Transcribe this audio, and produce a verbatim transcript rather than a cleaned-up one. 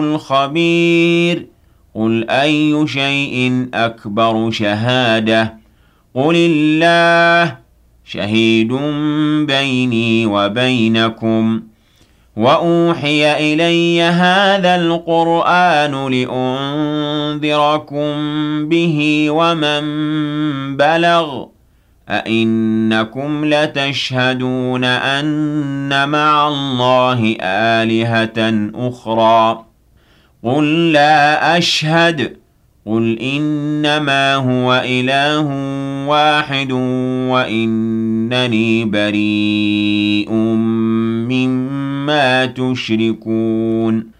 الخبير قل أي شيء أكبر شهادة قل الله شهيد بيني وبينكم وأوحي إلي هذا القرآن لأنذركم به ومن بلغ أئنكم لتشهدون أن مع الله آلهة أخرى قل لا أشهد قل إنما هو إله واحد وإنني بريء مما تشركون